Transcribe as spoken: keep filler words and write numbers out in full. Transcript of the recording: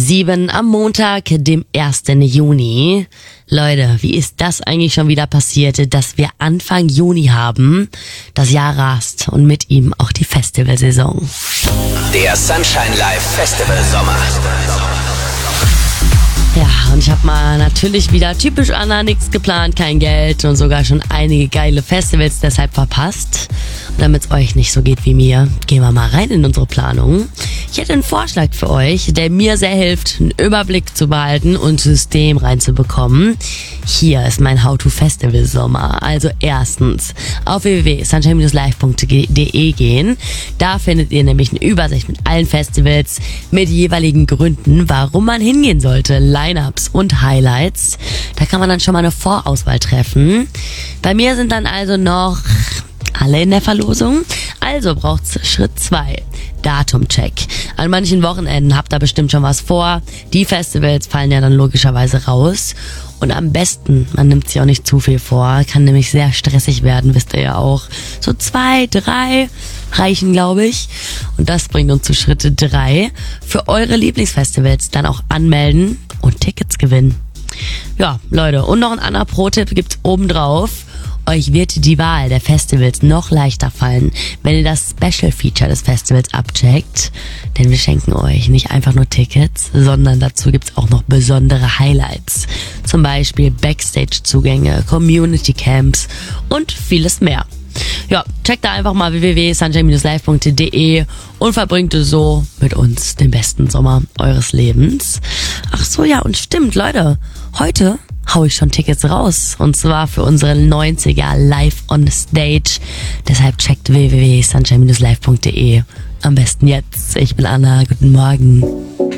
sieben am Montag, dem ersten Juni. Leute, wie ist das eigentlich schon wieder passiert, dass wir Anfang Juni haben? Das Jahr rast und mit ihm auch die Festivalsaison. Der Sunshine Live Festival Sommer. Ja, und ich habe mal natürlich wieder typisch Anna nichts geplant, kein Geld und sogar schon einige geile Festivals deshalb verpasst. Und damit es euch nicht so geht wie mir, gehen wir mal rein in unsere Planung. Ich hätte einen Vorschlag für euch, der mir sehr hilft, einen Überblick zu behalten und System reinzubekommen. Hier ist mein How-to-Festival-Sommer. Also erstens, auf w w w punkt sunshine live punkt d e gehen. Da findet ihr nämlich eine Übersicht mit allen Festivals, mit jeweiligen Gründen, warum man hingehen sollte, Lineups und Highlights. Da kann man dann schon mal eine Vorauswahl treffen. Bei mir sind dann also noch alle in der Verlosung. Also braucht's Schritt zwei. Datumcheck. An manchen Wochenenden habt ihr bestimmt schon was vor. Die Festivals fallen ja dann logischerweise raus. Und am besten, man nimmt sich auch nicht zu viel vor, kann nämlich sehr stressig werden, wisst ihr ja auch. So zwei, drei reichen, glaube ich. Und das bringt uns zu Schritt drei. Für eure Lieblingsfestivals dann auch anmelden und Tickets gewinnen. Ja, Leute, und noch ein anderer Pro-Tipp gibt's obendrauf. Euch wird die Wahl der Festivals noch leichter fallen, wenn ihr das Special Feature des Festivals abcheckt. Denn wir schenken euch nicht einfach nur Tickets, sondern dazu gibt's auch noch besondere Highlights. Zum Beispiel Backstage-Zugänge, Community-Camps und vieles mehr. Ja, checkt da einfach mal w w w punkt sunshine live punkt d e und verbringt so mit uns den besten Sommer eures Lebens. Ach so, ja, und stimmt, Leute, heute hau ich schon Tickets raus. Und zwar für unsere neunziger Live on Stage. Deshalb checkt w w w punkt sunshine live punkt d e. Am besten jetzt. Ich bin Anna. Guten Morgen.